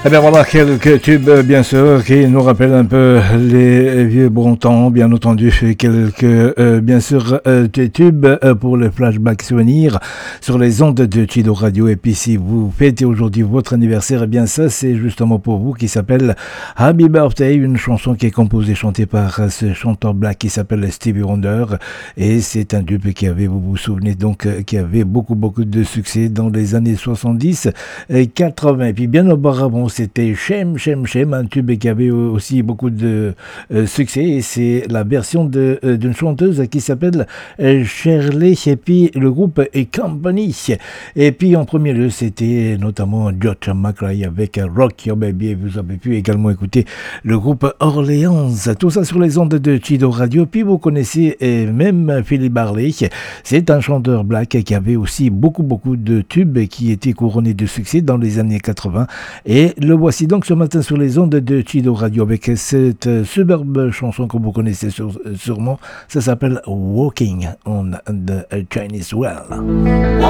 Eh bien voilà, quelques tubes bien sûr qui nous rappellent un peu les vieux bons temps, bien entendu, quelques bien sûr des tubes pour le flashback souvenir sur les ondes de Chido Radio. Et puis si vous fêtez aujourd'hui votre anniversaire, eh bien ça c'est justement pour vous, qui s'appelle Happy Birthday, une chanson qui est composée et chantée par ce chanteur black qui s'appelle Stevie Wonder, et c'est un tube qui avait, vous vous souvenez donc, qui avait beaucoup de succès dans les années 70 et 80. Et puis bien auparavant c'était Shame, un tube qui avait aussi beaucoup de succès, et c'est la version d'une chanteuse qui s'appelle Shirley, et puis le groupe est Company. Et puis en premier lieu c'était notamment George McRae avec Rock Your Baby, et vous avez pu également écouter le groupe Orleans, tout ça sur les ondes de Chido Radio. Puis vous connaissez même Philip Barley, c'est un chanteur black qui avait aussi beaucoup de tubes qui étaient couronnés de succès dans les années 80, et le voici donc ce matin sur les ondes de Chido Radio avec cette superbe chanson que vous connaissez sûrement. Ça s'appelle Walking on the Chinese Well.